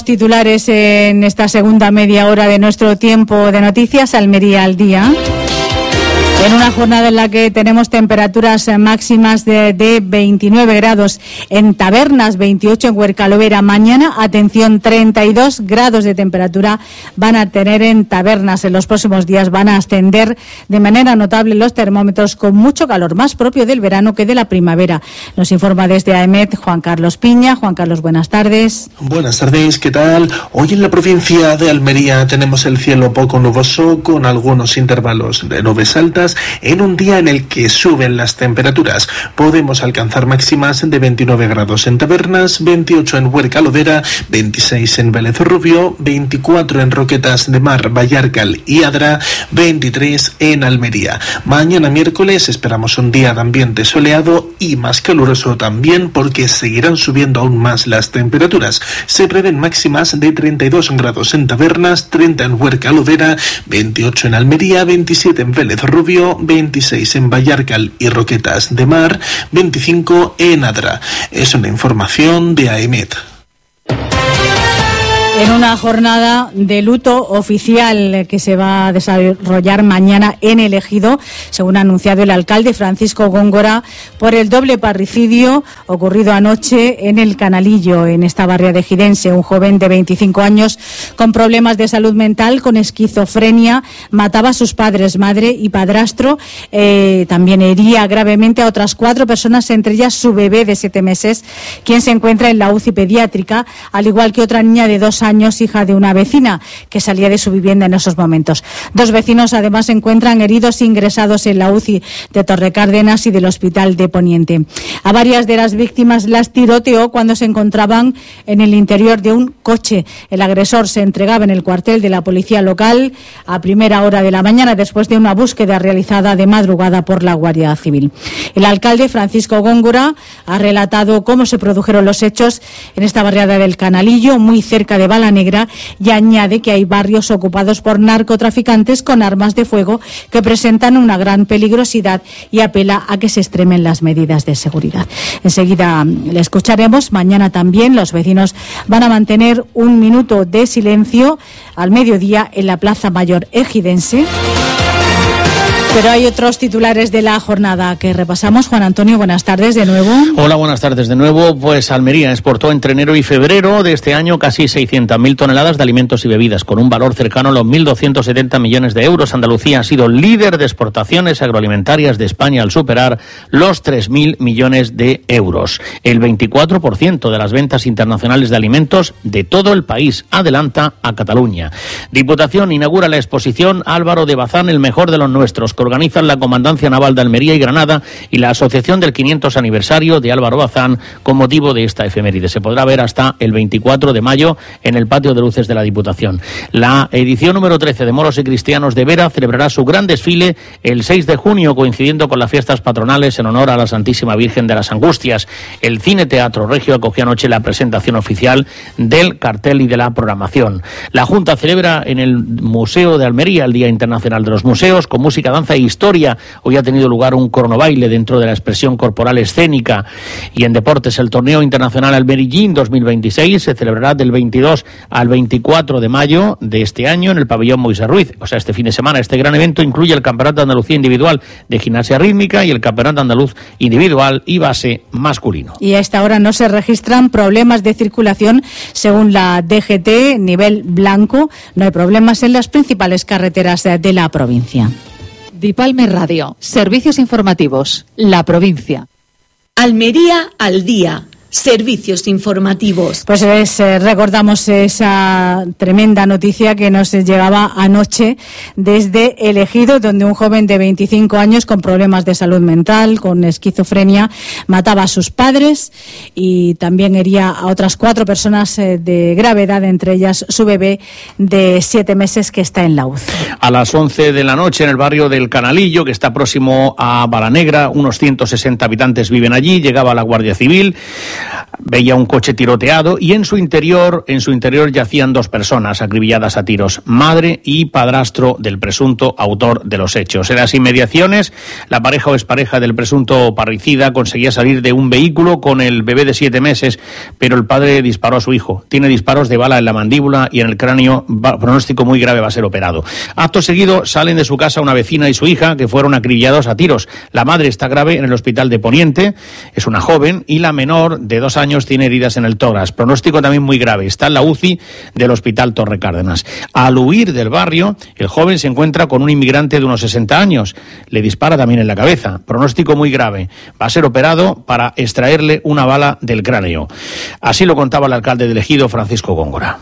Titulares en esta segunda media hora de nuestro tiempo de noticias, Almería al día. En una jornada en la que tenemos temperaturas máximas de 29 grados en Tabernas, 28 en Huercalovera. Mañana, atención, 32 grados de temperatura van a tener en Tabernas. En los próximos días van a ascender de manera notable los termómetros, con mucho calor, más propio del verano que de la primavera. Nos informa desde AEMET Juan Carlos Piña. Juan Carlos, buenas tardes. Buenas tardes, ¿qué tal? Hoy en la provincia de Almería tenemos el cielo poco nuboso, con algunos intervalos de nubes altas, en un día en el que suben las temperaturas. Podemos alcanzar máximas de 29 grados en Tabernas, 28 en Huercalovera, 26 en Vélez Rubio, 24 en Roquetas de Mar, Vallarcal y Adra, 23 en Almería. Mañana miércoles esperamos un día de ambiente soleado y más caluroso también, porque seguirán subiendo aún más las temperaturas. Se prevén máximas de 32 grados en Tabernas, 30 en Huercalovera, 28 en Almería, 27 en Vélez Rubio, 26 en Vallarcal y Roquetas de Mar, 25 en Adra. Es una información de AEMET. En una jornada de luto oficial que se va a desarrollar mañana en el Ejido, según ha anunciado el alcalde Francisco Góngora, por el doble parricidio ocurrido anoche en el Canalillo, en esta barria de Ejidense. Un joven de 25 años con problemas de salud mental, con esquizofrenia, mataba a sus padres, madre y padrastro. También hería gravemente a otras 4 personas, entre ellas su bebé de 7 meses, quien se encuentra en la UCI pediátrica, al igual que otra niña de 2 años, hija de una vecina que salía de su vivienda en esos momentos. 2 vecinos además se encuentran heridos, ingresados en la UCI de Torrecárdenas y del Hospital de Poniente. A varias de las víctimas las tiroteó cuando se encontraban en el interior de un coche. El agresor se entregaba en el cuartel de la policía local a primera hora de la mañana, después de una búsqueda realizada de madrugada por la Guardia Civil. El alcalde Francisco Góngora ha relatado cómo se produjeron los hechos en esta barriada del Canalillo, muy cerca de Bala Negra, y añade que hay barrios ocupados por narcotraficantes con armas de fuego que presentan una gran peligrosidad, y apela a que se extremen las medidas de seguridad. Enseguida le escucharemos. Mañana también los vecinos van a mantener un minuto de silencio al mediodía en la Plaza Mayor ejidense. Pero hay otros titulares de la jornada que repasamos. Juan Antonio, buenas tardes de nuevo. Hola, buenas tardes de nuevo. Pues Almería exportó entre enero y febrero de este año casi 600.000 toneladas de alimentos y bebidas, con un valor cercano a los 1.270 millones de euros. Andalucía ha sido líder de exportaciones agroalimentarias de España, al superar los 3.000 millones de euros. El 24% de las ventas internacionales de alimentos de todo el país adelanta a Cataluña. Diputación inaugura la exposición Álvaro de Bazán, el mejor de los nuestros, que organizan la Comandancia Naval de Almería y Granada y la Asociación del 500 aniversario de Álvaro Bazán, con motivo de esta efeméride. Se podrá ver hasta el 24 de mayo en el patio de luces de la Diputación. La edición número 13 de Moros y Cristianos de Vera celebrará su gran desfile el 6 de junio, coincidiendo con las fiestas patronales en honor a la Santísima Virgen de las Angustias. El Cine Teatro Regio acogió anoche la presentación oficial del cartel y de la programación. La Junta celebra en el Museo de Almería el Día Internacional de los Museos, con música, danza e historia. Hoy ha tenido lugar un cronobaile dentro de la expresión corporal escénica. Y en deportes, el torneo internacional Almerillín 2026 se celebrará del 22 al 24 de mayo de este año en el pabellón Moisés Ruiz. O sea, este fin de semana. Este gran evento incluye el Campeonato de Andalucía Individual de Gimnasia Rítmica y el Campeonato Andaluz Individual y Base masculino. Y a esta hora no se registran problemas de circulación según la DGT, nivel blanco. No hay problemas en las principales carreteras de la provincia. Dipalme Radio, servicios informativos, la provincia. Almería al día. Servicios informativos. Pues recordamos esa tremenda noticia que nos llegaba anoche desde El Ejido, donde un joven de 25 años con problemas de salud mental, con esquizofrenia, mataba a sus padres y también hería a otras 4 personas de gravedad, entre ellas su bebé de 7 meses que está en la UCI. A las 11 de la noche en el barrio del Canalillo, que está próximo a Bala Negra, unos 160 habitantes viven allí, llegaba la Guardia Civil Veía un coche tiroteado y en su interior yacían 2 personas acribilladas a tiros, madre y padrastro del presunto autor de los hechos. En las inmediaciones, la pareja o expareja del presunto parricida conseguía salir de un vehículo con el bebé de 7 meses, pero el padre disparó a su hijo. Tiene disparos de bala en la mandíbula y en el cráneo, pronóstico muy grave, va a ser operado. Acto seguido salen de su casa una vecina y su hija, que fueron acribillados a tiros. La madre está grave en el hospital de Poniente, es una joven, y la menor de 2 años tiene heridas en el tórax. Pronóstico también muy grave. Está en la UCI del Hospital Torre Cárdenas. Al huir del barrio, el joven se encuentra con un inmigrante de unos 60 años. Le dispara también en la cabeza. Pronóstico muy grave. Va a ser operado para extraerle una bala del cráneo. Así lo contaba el alcalde de Ejido, Francisco Góngora.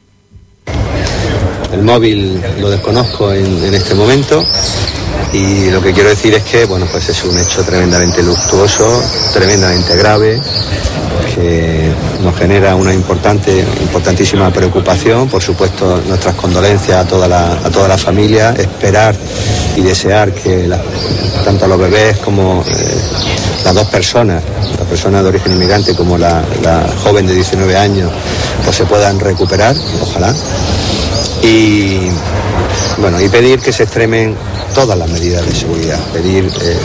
El móvil lo desconozco en este momento. Y lo que quiero decir es que, bueno, pues es un hecho tremendamente luctuoso, tremendamente grave, que nos genera una importantísima preocupación. Por supuesto, nuestras condolencias a toda la familia, esperar y desear que tanto los bebés como las 2 personas, la persona de origen inmigrante como la joven de 19 años, pues se puedan recuperar, ojalá. Y bueno, y pedir que se extremen todas las medidas de seguridad, pedir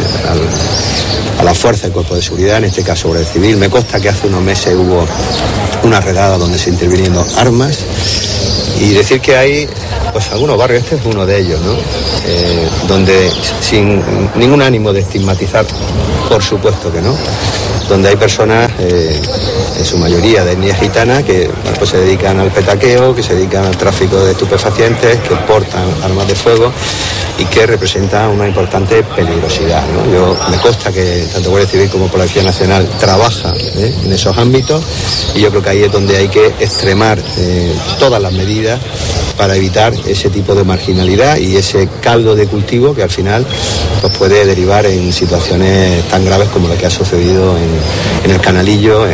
a la fuerza del cuerpo de seguridad, en este caso Guardia Civil. Me consta que hace unos meses hubo una redada donde se intervinieron armas, y decir que hay pues algunos barrios, este es uno de ellos, ¿no? Donde sin ningún ánimo de estigmatizar, por supuesto que no, donde hay personas, en su mayoría de etnia gitana, que pues se dedican al petaqueo, que se dedican al tráfico de estupefacientes, que portan armas de fuego y que representan una importante peligrosidad, ¿no? Me consta que tanto Guardia Civil como Policía Nacional trabaja en esos ámbitos, y yo creo que ahí es donde hay que extremar todas las medidas para evitar ese tipo de marginalidad y ese caldo de cultivo que al final pues puede derivar en situaciones tan graves como la que ha sucedido en el Canalillo.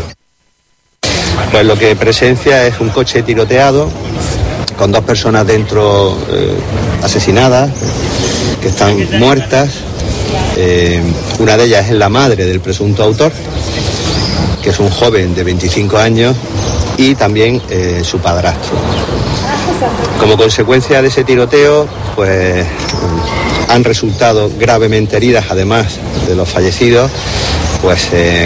Pues lo que presencia es un coche tiroteado con 2 personas dentro asesinadas, que están muertas. Una de ellas es la madre del presunto autor, que es un joven de 25 años, y también su padrastro. Como consecuencia de ese tiroteo, pues han resultado gravemente heridas, además de los fallecidos, pues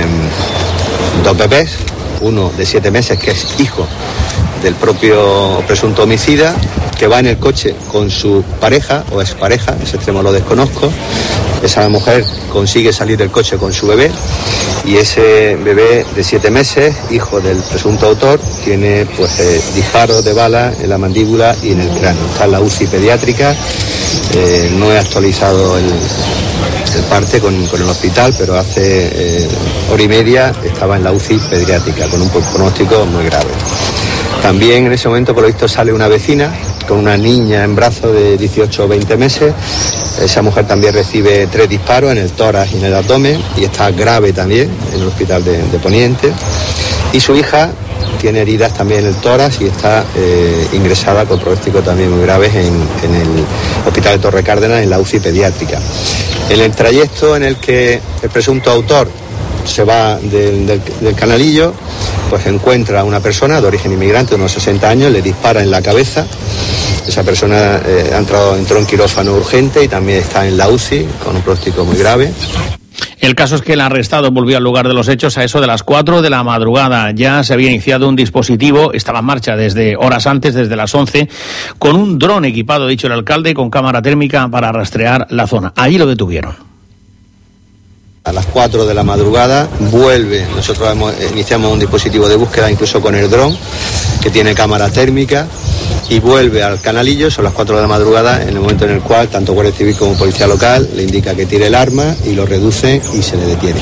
2 bebés, uno de 7 meses, que es hijo del propio presunto homicida, que va en el coche con su pareja o expareja, ese extremo lo desconozco. Esa mujer consigue salir del coche con su bebé, y ese bebé de 7 meses, hijo del presunto autor, tiene pues disparos de bala en la mandíbula y en el cráneo. Está en la UCI pediátrica. No he actualizado el parte con el hospital, pero hace hora y media estaba en la UCI pediátrica con un pronóstico muy grave. También en ese momento, por lo visto, sale una vecina con una niña en brazos de 18 o 20 meses. Esa mujer también recibe 3 disparos en el tórax y en el abdomen, y está grave también en el hospital de Poniente. Y su hija tiene heridas también en el tórax y está ingresada con pronósticos también muy graves en el hospital de Torre Cárdenas, en la UCI pediátrica. En el trayecto en el que el presunto autor se va del Canalillo, pues encuentra a una persona de origen inmigrante de unos 60 años, le dispara en la cabeza. Esa persona entró en quirófano urgente y también está en la UCI con un pronóstico muy grave. El caso es que el arrestado volvió al lugar de los hechos a eso de las 4 de la madrugada. Ya se había iniciado un dispositivo, estaba en marcha desde horas antes, desde las 11, con un dron equipado, dicho el alcalde, con cámara térmica para rastrear la zona. Ahí lo detuvieron. A las 4 de la madrugada vuelve, nosotros iniciamos un dispositivo de búsqueda incluso con el dron, que tiene cámara térmica, y vuelve al Canalillo. Son las 4 de la madrugada, en el momento en el cual tanto Guardia Civil como Policía Local le indica que tire el arma y lo reduce y se le detiene.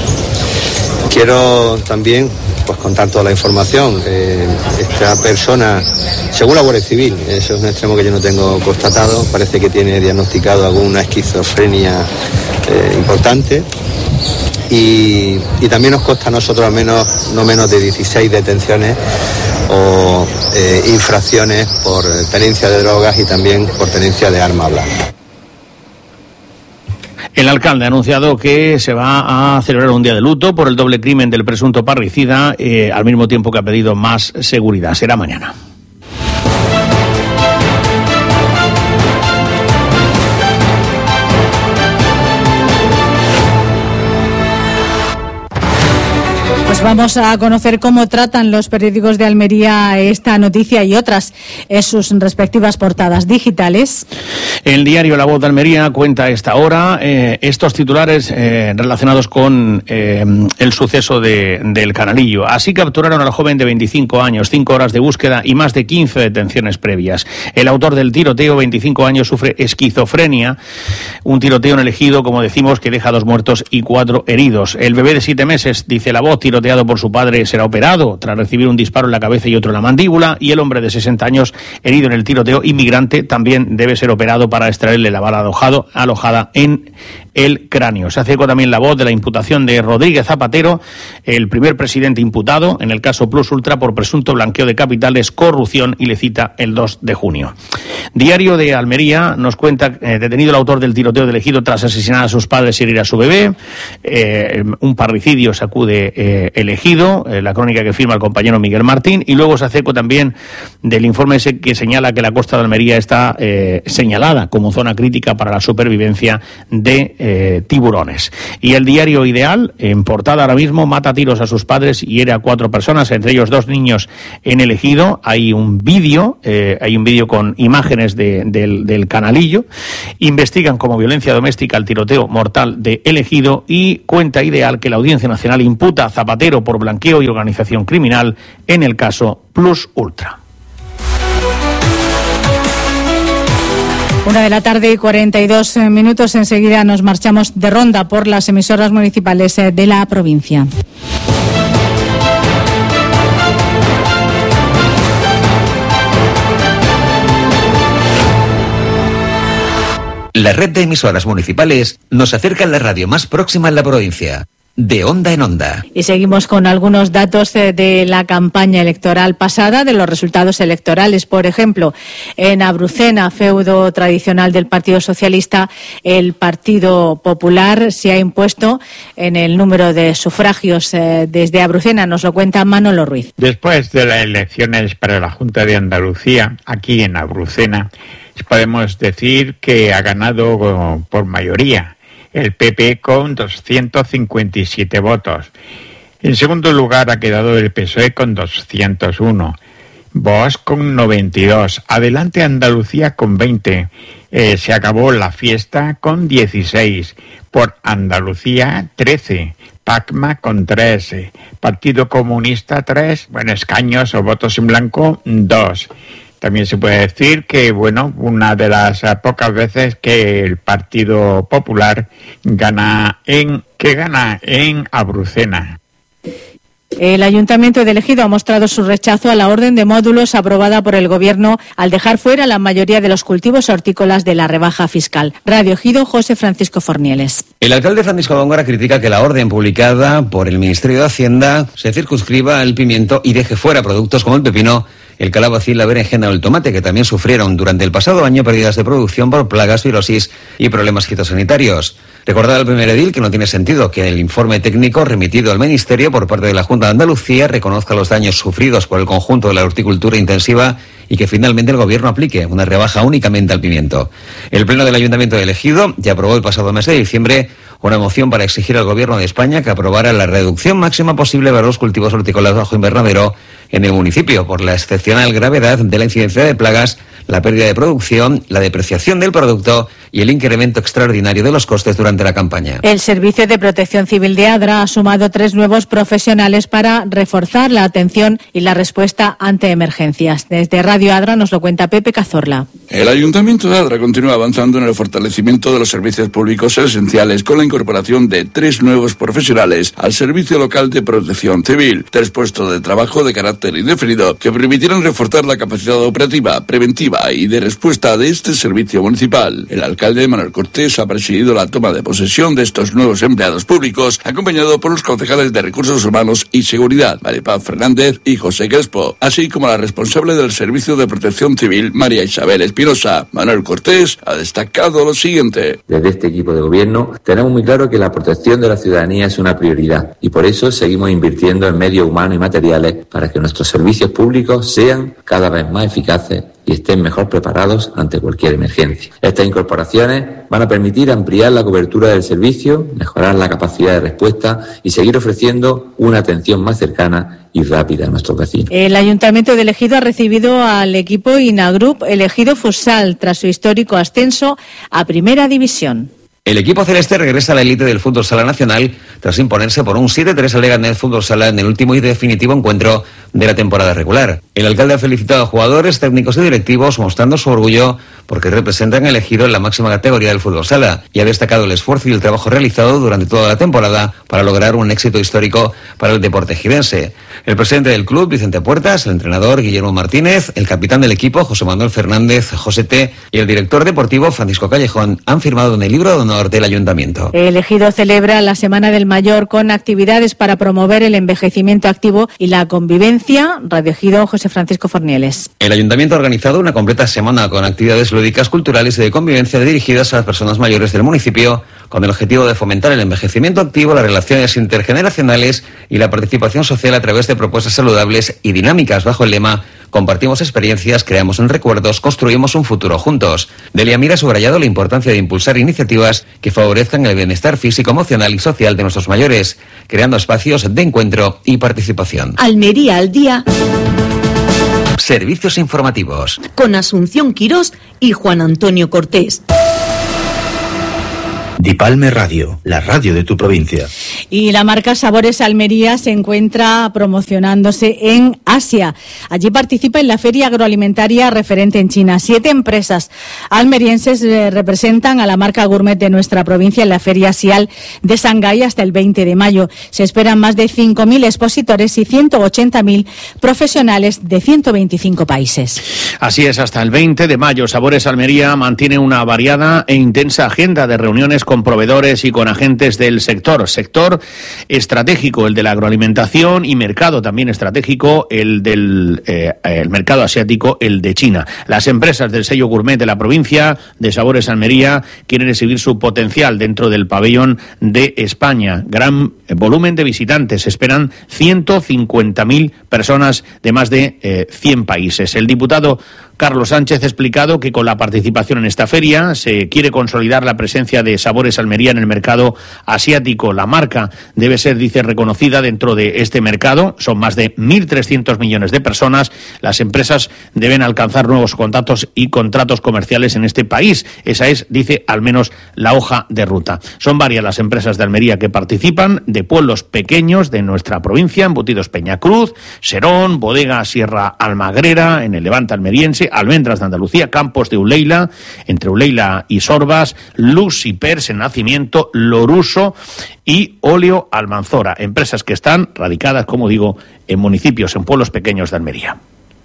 Quiero también pues contar toda la información. Esta persona, según la Guardia Civil, eso es un extremo que yo no tengo constatado, parece que tiene diagnosticado alguna esquizofrenia importante. Y también nos consta a nosotros al menos no menos de 16 detenciones o infracciones por tenencia de drogas y también por tenencia de arma blanca. El alcalde ha anunciado que se va a celebrar un día de luto por el doble crimen del presunto parricida, al mismo tiempo que ha pedido más seguridad. Será mañana. Pues vamos a conocer cómo tratan los periódicos de Almería esta noticia y otras en sus respectivas portadas digitales. El diario La Voz de Almería cuenta a esta hora estos titulares relacionados con el suceso del Canalillo. Así capturaron a la joven de 25 años, 5 horas de búsqueda y más de 15 detenciones previas. El autor del tiroteo, 25 años, sufre esquizofrenia, un tiroteo en el Ejido, como decimos, que deja 2 muertos y 4 heridos. El bebé de 7 meses, dice La Voz, tiroteado por su padre, será operado tras recibir un disparo en la cabeza y otro en la mandíbula, y el hombre de 60 años herido en el tiroteo, inmigrante, también debe ser operado para extraerle la bala alojada en el cráneo. Se hace eco también La Voz de la imputación de Rodríguez Zapatero, el primer presidente imputado en el caso Plus Ultra por presunto blanqueo de capitales, corrupción, y le cita el 2 de junio. Diario de Almería nos cuenta, detenido el autor del tiroteo del Ejido tras asesinar a sus padres y herir a su bebé. Un parricidio sacude el Ejido, la crónica que firma el compañero Miguel Martín, y luego se hace eco también del informe ese que señala que la costa de Almería está señalada como zona crítica para la supervivencia de tiburones. Y el diario Ideal, en portada ahora mismo, mata a tiros a sus padres y hiere a 4 personas, entre ellos 2 niños en el Ejido. Hay un vídeo con imágenes del Canalillo. Investigan como violencia doméstica el tiroteo mortal de El Ejido, y cuenta Ideal que la Audiencia Nacional imputa a Zapatero por blanqueo y organización criminal en el caso Plus Ultra. 1:42 p.m. Enseguida nos marchamos de ronda por las emisoras municipales de la provincia. La red de emisoras municipales nos acerca a la radio más próxima en la provincia. De onda en onda. Y seguimos con algunos datos de la campaña electoral pasada, de los resultados electorales. Por ejemplo, en Abrucena, feudo tradicional del Partido Socialista, el Partido Popular se ha impuesto en el número de sufragios. Desde Abrucena nos lo cuenta Manolo Ruiz. Después de las elecciones para la Junta de Andalucía, aquí en Abrucena, podemos decir que ha ganado por mayoría el PP con 257 votos. En segundo lugar ha quedado el PSOE con 201. Vox con 92. Adelante Andalucía con 20. Se acabó la fiesta con 16. Por Andalucía 13. PACMA con 13. Partido Comunista 3. Escaños o votos en blanco 2. También se puede decir que, una de las pocas veces que el Partido Popular gana en Abrucena. El Ayuntamiento de Ejido ha mostrado su rechazo a la orden de módulos aprobada por el Gobierno al dejar fuera la mayoría de los cultivos hortícolas de la rebaja fiscal. Radio Ejido, José Francisco Fornieles. El alcalde Francisco Góngora critica que la orden publicada por el Ministerio de Hacienda se circunscriba al pimiento y deje fuera productos como el pepino, el calabacín, la berenjena o el tomate, que también sufrieron durante el pasado año pérdidas de producción por plagas, virosis y problemas fitosanitarios. Recordar al primer edil que no tiene sentido que el informe técnico remitido al Ministerio por parte de la Junta de Andalucía reconozca los daños sufridos por el conjunto de la horticultura intensiva y que finalmente el Gobierno aplique una rebaja únicamente al pimiento. El Pleno del Ayuntamiento de Ejido ya aprobó el pasado mes de diciembre una moción para exigir al Gobierno de España que aprobara la reducción máxima posible para los cultivos hortícolas bajo invernadero en el municipio por la excepcional gravedad de la incidencia de plagas, la pérdida de producción, la depreciación del producto y el incremento extraordinario de los costes durante la campaña. El Servicio de Protección Civil de Adra ha sumado 3 nuevos profesionales para reforzar la atención y la respuesta ante emergencias. Desde Radio Adra nos lo cuenta Pepe Cazorla. El Ayuntamiento de Adra continúa avanzando en el fortalecimiento de los servicios públicos esenciales con la incorporación de 3 nuevos profesionales al Servicio Local de Protección Civil, 3 puestos de trabajo de carácter carácter indefinido que permitieran reforzar la capacidad operativa, preventiva y de respuesta de este servicio municipal. El alcalde Manuel Cortés ha presidido la toma de posesión de estos nuevos empleados públicos, acompañado por los concejales de Recursos Humanos y Seguridad, Maripaz Fernández y José Crespo, así como la responsable del Servicio de Protección Civil, María Isabel Espinosa. Manuel Cortés ha destacado lo siguiente. Desde este equipo de gobierno tenemos muy claro que la protección de la ciudadanía es una prioridad y por eso seguimos invirtiendo en medios humanos y materiales para que nuestros servicios públicos sean cada vez más eficaces y estén mejor preparados ante cualquier emergencia. Estas incorporaciones van a permitir ampliar la cobertura del servicio, mejorar la capacidad de respuesta y seguir ofreciendo una atención más cercana y rápida a nuestros vecinos. El Ayuntamiento de Ejido ha recibido al equipo Inagroup Ejido Futsal tras su histórico ascenso a Primera División. El equipo celeste regresa a la élite del fútbol sala nacional tras imponerse por un 7-3 al Leganés Fútbol Sala en el último y definitivo encuentro de la temporada regular. El alcalde ha felicitado a jugadores, técnicos y directivos mostrando su orgullo porque representan el Ejido en la máxima categoría del fútbol sala y ha destacado el esfuerzo y el trabajo realizado durante toda la temporada para lograr un éxito histórico para el deporte ejidense. El presidente del club, Vicente Puertas, el entrenador Guillermo Martínez, el capitán del equipo, José Manuel Fernández, José T, y el director deportivo, Francisco Callejón, han firmado en el libro de honor del Ayuntamiento. El Ejido celebra la Semana del Mayor con actividades para promover el envejecimiento activo y la convivencia. Radio Ejido, José Francisco Fornieles. El Ayuntamiento ha organizado una completa semana con actividades lúdicas, culturales y de convivencia dirigidas a las personas mayores del municipio, con el objetivo de fomentar el envejecimiento activo, las relaciones intergeneracionales y la participación social a través de propuestas saludables y dinámicas bajo el lema "Compartimos experiencias, creamos recuerdos, construimos un futuro juntos". Delia Mira ha subrayado la importancia de impulsar iniciativas que favorezcan el bienestar físico, emocional y social de nuestros mayores, creando espacios de encuentro y participación. Almería al día. Servicios informativos. Con Asunción Quirós y Juan Antonio Cortés. Dipalme Radio, la radio de tu provincia. Y la marca Sabores Almería se encuentra promocionándose en Asia. Allí participa en la feria agroalimentaria referente en China. 7 empresas almerienses representan a la marca gourmet de nuestra provincia en la feria Sial de Shanghái hasta el 20 de mayo. Se esperan más de 5.000 expositores y 180.000 profesionales de 125 países. Así es, hasta el 20 de mayo Sabores Almería mantiene una variada e intensa agenda de reuniones con proveedores y con agentes del sector estratégico, el de la agroalimentación, y mercado también estratégico, el del el mercado asiático, el de China. Las empresas del sello gourmet de la provincia de Sabores Almería quieren exhibir su potencial dentro del pabellón de España. Gran volumen de visitantes, esperan 150.000 personas de más de 100 países. El diputado Carlos Sánchez ha explicado que con la participación en esta feria se quiere consolidar la presencia de Sabores Almería en el mercado asiático. La marca debe ser, dice, reconocida dentro de este mercado. Son más de 1.300 millones de personas. Las empresas deben alcanzar nuevos contactos y contratos comerciales en este país. Esa es, dice, al menos la hoja de ruta. Son varias las empresas de Almería que participan, de pueblos pequeños de nuestra provincia, Embutidos Peñacruz, Serón, Bodega Sierra Almagrera, en el Levante almeriense, Almendras de Andalucía, Campos de Uleila, entre Uleila y Sorbas, Luz y Pers en Nacimiento, Loruso y Óleo Almanzora, empresas que están radicadas, como digo, en municipios, en pueblos pequeños de Almería.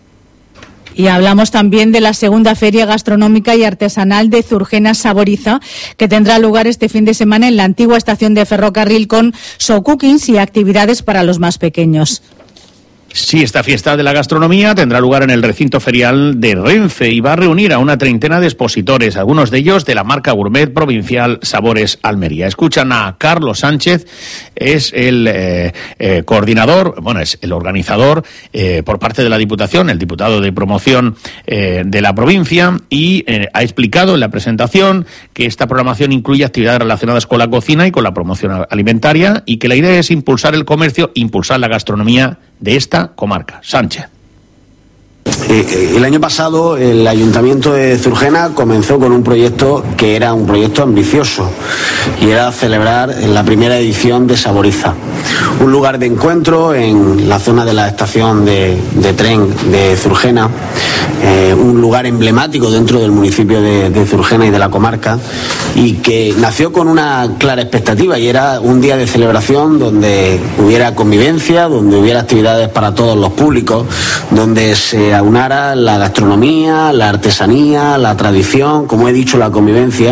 Y hablamos también de la segunda feria gastronómica y artesanal de Zurgena Saboriza, que tendrá lugar este fin de semana en la antigua estación de ferrocarril con show cookings y actividades para los más pequeños. Sí, esta fiesta de la gastronomía tendrá lugar en el recinto ferial de Renfe y va a reunir a una treintena de expositores, algunos de ellos de la marca gourmet provincial Sabores Almería. Escuchan a Carlos Sánchez, es el coordinador, bueno, es el organizador por parte de la Diputación, el diputado de promoción de la provincia, y ha explicado en la presentación que esta programación incluye actividades relacionadas con la cocina y con la promoción alimentaria y que la idea es impulsar el comercio, impulsar la gastronomía de esta comarca. Sánchez. El año pasado el Ayuntamiento de Zurgena comenzó con un proyecto que era un proyecto ambicioso y era celebrar la primera edición de Saboriza, un lugar de encuentro en la zona de la estación de tren de Zurgena, un lugar emblemático dentro del municipio de Zurgena y de la comarca, y que nació con una clara expectativa, y era un día de celebración donde hubiera convivencia, donde hubiera actividades para todos los públicos, donde se aunara la gastronomía, la artesanía, la tradición, como he dicho, la convivencia.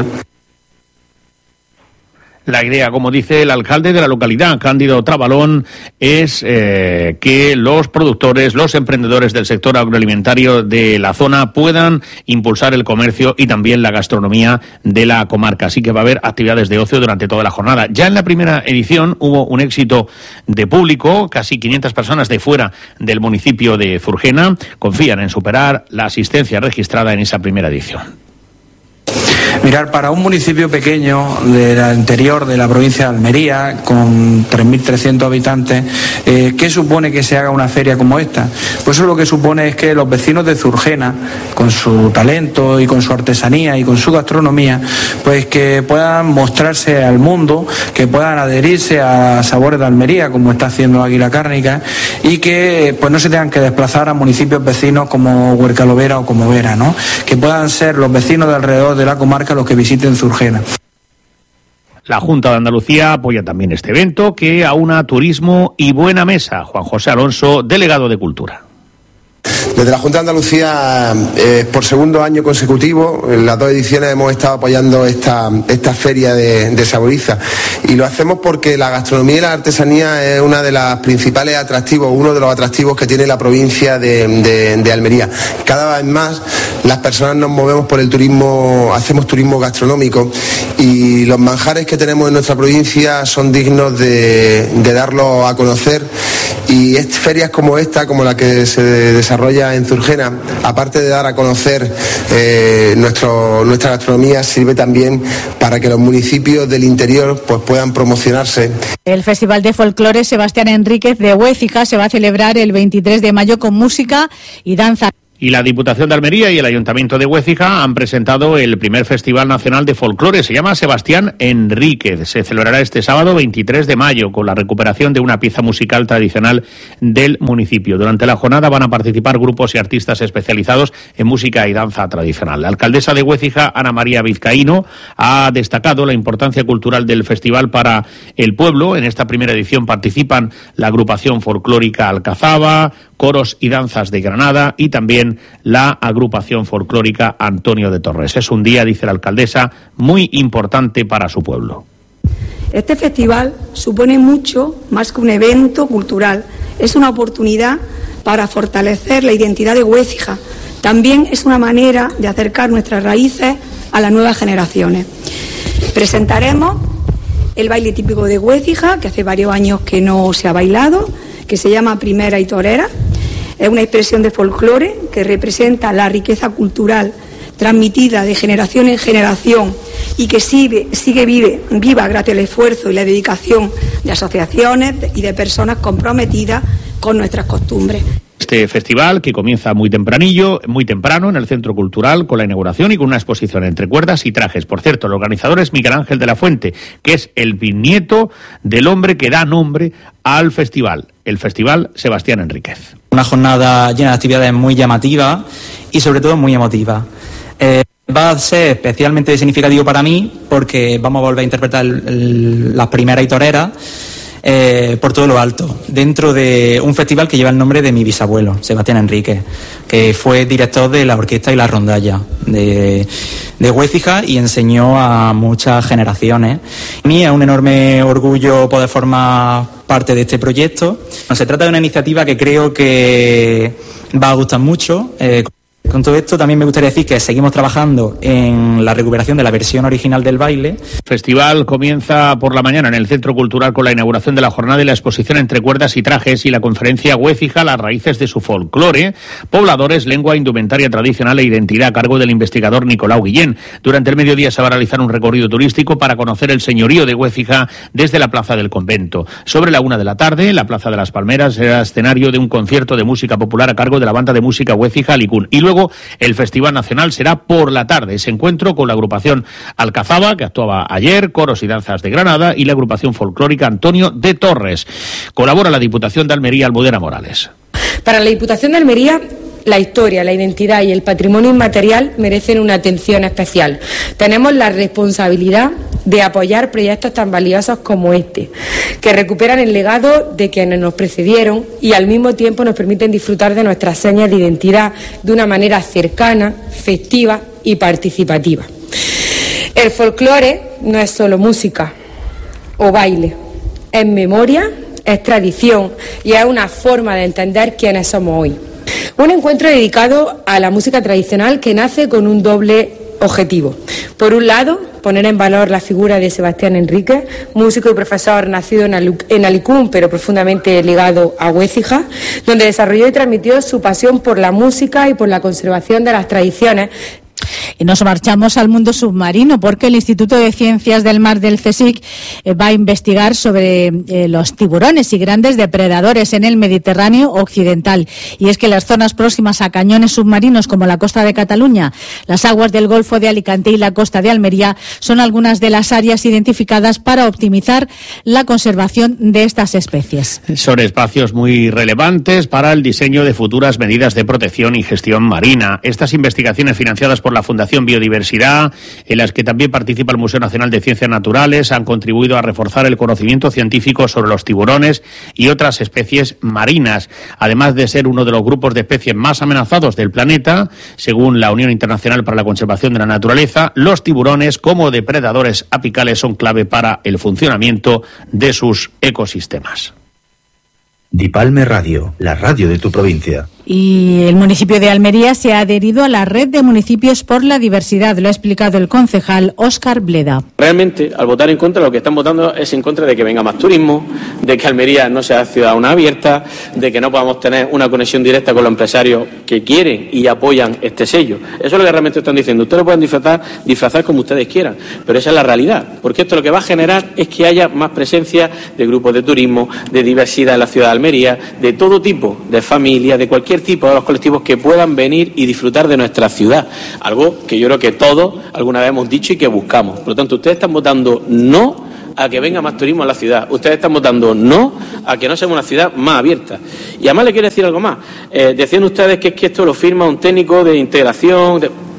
La idea, como dice el alcalde de la localidad, Cándido Trabalón, es que los productores, los emprendedores del sector agroalimentario de la zona puedan impulsar el comercio y también la gastronomía de la comarca. Así que va a haber actividades de ocio durante toda la jornada. Ya en la primera edición hubo un éxito de público, casi 500 personas de fuera del municipio de Zurgena confían en superar la asistencia registrada en esa primera edición. Mirar, para un municipio pequeño del interior de la provincia de Almería, con 3.300 habitantes, ¿qué supone que se haga una feria como esta? Pues eso lo que supone es que los vecinos de Zurgena, con su talento y con su artesanía y con su gastronomía, pues que puedan mostrarse al mundo, que puedan adherirse a Sabores de Almería, como está haciendo Águila Cárnica, y que pues no se tengan que desplazar a municipios vecinos como Huercalovera o como Vera, ¿no? Que puedan ser los vecinos de alrededor de la comarca los que visiten Zurgena. La Junta de Andalucía apoya también este evento, que aúna turismo y buena mesa. Juan José Alonso, delegado de Cultura. Desde la Junta de Andalucía, por segundo año consecutivo, en las 2 ediciones hemos estado apoyando esta feria de Saboriza, y lo hacemos porque la gastronomía y la artesanía es uno de los principales atractivos, uno de los atractivos que tiene la provincia de Almería. Cada vez más las personas nos movemos por el turismo, hacemos turismo gastronómico, y los manjares que tenemos en nuestra provincia son dignos de darlos a conocer, y ferias como esta, como la que se desarrolla en Zurgena, aparte de dar a conocer nuestra gastronomía, sirve también para que los municipios del interior pues puedan promocionarse. El Festival de Folclore Sebastián Enríquez de Huécija se va a celebrar el 23 de mayo con música y danza. Y la Diputación de Almería y el Ayuntamiento de Huécija han presentado el primer Festival Nacional de Folclore. Se llama Sebastián Enríquez. Se celebrará este sábado 23 de mayo con la recuperación de una pieza musical tradicional del municipio. Durante la jornada van a participar grupos y artistas especializados en música y danza tradicional. La alcaldesa de Huécija, Ana María Vizcaíno, ha destacado la importancia cultural del festival para el pueblo. En esta primera edición participan la agrupación folclórica Alcazaba, coros y danzas de Granada y también la agrupación folclórica Antonio de Torres. Es un día, dice la alcaldesa, muy importante para su pueblo. Este festival supone mucho más que un evento cultural. Es una oportunidad para fortalecer la identidad de Huécija. También es una manera de acercar nuestras raíces a las nuevas generaciones. Presentaremos el baile típico de Huécija, que hace varios años que no se ha bailado, que se llama Primera y Torera. Es una expresión de folclore que representa la riqueza cultural transmitida de generación en generación y que sigue viva gracias al esfuerzo y la dedicación de asociaciones y de personas comprometidas con nuestras costumbres. Este festival, que comienza muy temprano en el Centro Cultural, con la inauguración y con una exposición entre cuerdas y trajes. Por cierto, el organizador es Miguel Ángel de la Fuente, que es el bisnieto del hombre que da nombre al festival, el Festival Sebastián Enríquez. Una jornada llena de actividades muy llamativas y sobre todo muy emotivas. Va a ser especialmente significativo para mí porque vamos a volver a interpretar las primeras y toreras por todo lo alto, dentro de un festival que lleva el nombre de mi bisabuelo, Sebastián Enríquez, que fue director de la orquesta y la rondalla de Huécija y enseñó a muchas generaciones. A mí es un enorme orgullo poder formar parte de este proyecto. Se trata de una iniciativa que creo que va a gustar mucho. Con todo esto también me gustaría decir que seguimos trabajando en la recuperación de la versión original del baile. El festival comienza por la mañana en el Centro Cultural con la inauguración de la jornada y la exposición Entre cuerdas y trajes y la conferencia Huécija, las raíces de su folclore, pobladores, lengua, indumentaria tradicional e identidad a cargo del investigador Nicolau Guillén. Durante el mediodía se va a realizar un recorrido turístico para conocer el señorío de Huécija desde la Plaza del Convento. Sobre la 1 de la tarde, la Plaza de las Palmeras será escenario de un concierto de música popular a cargo de la banda de música Huécija Alicún. Y luego el Festival Nacional será por la tarde. Ese encuentro con la agrupación Alcazaba, que actuaba ayer, Coros y Danzas de Granada, y la agrupación folclórica Antonio de Torres. Colabora la Diputación de Almería, Almudena Morales. Para la Diputación de Almería, la historia, la identidad y el patrimonio inmaterial merecen una atención especial. Tenemos la responsabilidad de apoyar proyectos tan valiosos como este, que recuperan el legado de quienes nos precedieron y al mismo tiempo nos permiten disfrutar de nuestras señas de identidad de una manera cercana, festiva y participativa. El folclore no es solo música o baile, es memoria, es tradición y es una forma de entender quiénes somos hoy. Un encuentro dedicado a la música tradicional que nace con un doble objetivo. Por un lado, poner en valor la figura de Sebastián Enríquez, músico y profesor nacido en Alicún, pero profundamente ligado a Huécija, donde desarrolló y transmitió su pasión por la música y por la conservación de las tradiciones. Y nos marchamos al mundo submarino porque el Instituto de Ciencias del Mar del CSIC va a investigar sobre los tiburones y grandes depredadores en el Mediterráneo occidental. Y es que las zonas próximas a cañones submarinos como la costa de Cataluña, las aguas del Golfo de Alicante y la costa de Almería son algunas de las áreas identificadas para optimizar la conservación de estas especies. Son espacios muy relevantes para el diseño de futuras medidas de protección y gestión marina. Estas investigaciones financiadas por la Fundación Biodiversidad, en las que también participa el Museo Nacional de Ciencias Naturales, han contribuido a reforzar el conocimiento científico sobre los tiburones y otras especies marinas, además de ser uno de los grupos de especies más amenazados del planeta. Según la Unión Internacional para la Conservación de la Naturaleza, los tiburones como depredadores apicales son clave para el funcionamiento de sus ecosistemas. Dipalme Radio, la radio de tu provincia. Y el municipio de Almería se ha adherido a la red de municipios por la diversidad, lo ha explicado el concejal Óscar Bleda. Realmente, al votar en contra, lo que están votando es en contra de que venga más turismo, de que Almería no sea ciudad una abierta, de que no podamos tener una conexión directa con los empresarios que quieren y apoyan este sello. Eso es lo que realmente están diciendo. Ustedes lo pueden disfrazar como ustedes quieran, pero esa es la realidad, porque esto lo que va a generar es que haya más presencia de grupos de turismo, de diversidad en la ciudad de Almería, de todo tipo, de familias, de cualquier tipo de los colectivos que puedan venir y disfrutar de nuestra ciudad, algo que yo creo que todos alguna vez hemos dicho y que buscamos. Por lo tanto, ustedes están votando no a que venga más turismo a la ciudad, ustedes están votando no a que no seamos una ciudad más abierta. Y además le quiero decir algo más. Decían ustedes que es que esto lo firma un técnico de integración.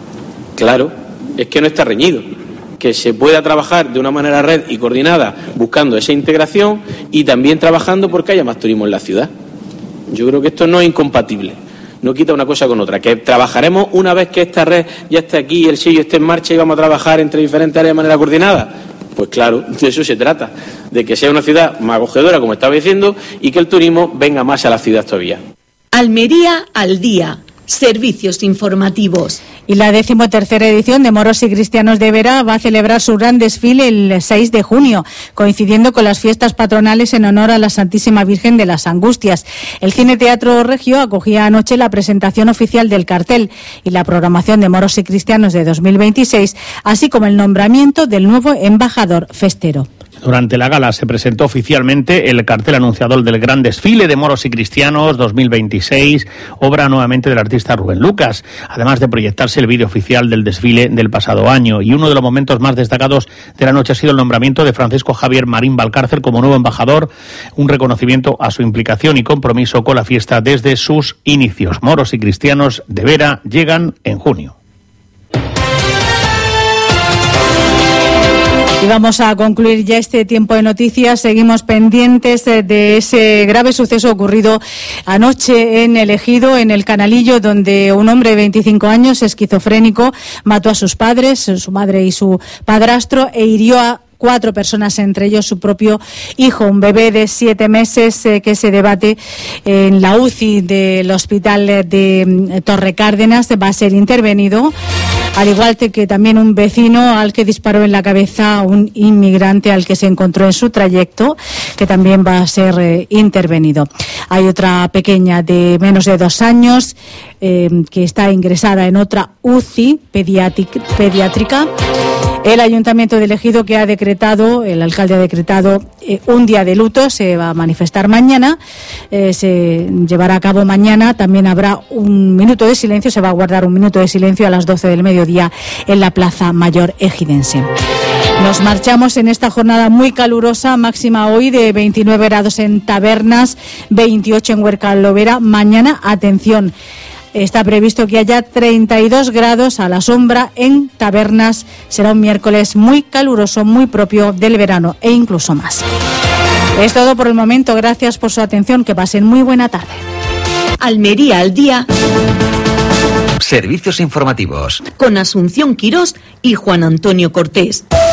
Claro, es que no está reñido, que se pueda trabajar de una manera red y coordinada buscando esa integración y también trabajando porque haya más turismo en la ciudad. Yo creo que esto no es incompatible, no quita una cosa con otra, que trabajaremos una vez que esta red ya esté aquí y el sello esté en marcha y vamos a trabajar entre diferentes áreas de manera coordinada. Pues claro, de eso se trata, de que sea una ciudad más acogedora, como estaba diciendo, y que el turismo venga más a la ciudad todavía. Almería al día. Servicios informativos. Y la 13ª edición de Moros y Cristianos de Vera va a celebrar su gran desfile el 6 de junio, coincidiendo con las fiestas patronales en honor a la Santísima Virgen de las Angustias. El Cine Teatro Regio acogía anoche la presentación oficial del cartel y la programación de Moros y Cristianos de 2026, así como el nombramiento del nuevo embajador festero. Durante la gala se presentó oficialmente el cartel anunciador del gran desfile de Moros y Cristianos 2026, obra nuevamente del artista Rubén Lucas, además de proyectarse el vídeo oficial del desfile del pasado año. Y uno de los momentos más destacados de la noche ha sido el nombramiento de Francisco Javier Marín Valcárcel como nuevo embajador, un reconocimiento a su implicación y compromiso con la fiesta desde sus inicios. Moros y Cristianos de Vera llegan en junio. Y vamos a concluir ya este tiempo de noticias. Seguimos pendientes de ese grave suceso ocurrido anoche en El Ejido, en el Canalillo, donde un hombre de 25 años, esquizofrénico, mató a sus padres, su madre y su padrastro, e hirió a 4 personas, entre ellos su propio hijo, un bebé de 7 meses que se debate en la UCI del hospital de Torrecárdenas. Va a ser intervenido, al igual que también un vecino al que disparó en la cabeza un inmigrante al que se encontró en su trayecto, que también va a ser intervenido. Hay otra pequeña de menos de 2 años que está ingresada en otra UCI pediátrica. El Ayuntamiento de Ejido, que ha decretado, el alcalde ha decretado un día de luto, se va a manifestar mañana, se llevará a cabo mañana. También habrá un minuto de silencio, se va a guardar un minuto de silencio a las 12 del mediodía en la Plaza Mayor ejidense. Nos marchamos en esta jornada muy calurosa, máxima hoy de 29 grados en Tabernas, 28 en Huercal-Lovera. Mañana, atención, está previsto que haya 32 grados a la sombra en Tabernas. Será un miércoles muy caluroso, muy propio del verano e incluso más. Es todo por el momento. Gracias por su atención. Que pasen muy buena tarde. Almería al día. Servicios informativos. Con Asunción Quirós y Juan Antonio Cortés.